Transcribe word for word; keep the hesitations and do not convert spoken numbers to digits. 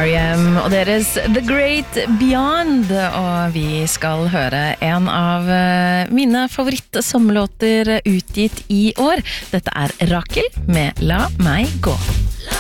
R E M og deres The Great Beyond, og vi skal høre en av mine favoritt-sommerlåter utgitt i år. Dette er Rakel med La meg gå.